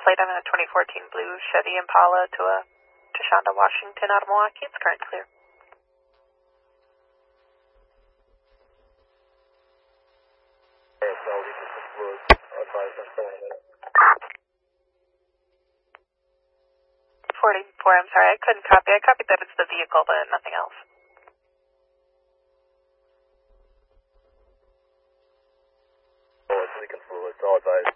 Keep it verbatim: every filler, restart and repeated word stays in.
flight on a twenty fourteen blue Chevy Impala to a to Shonda, Washington out of Milwaukee. It's current clear. forty-four, I'm sorry, I couldn't copy. I copied that it's the vehicle, but nothing else. Oh, it's leaking fluid, so I'll advise.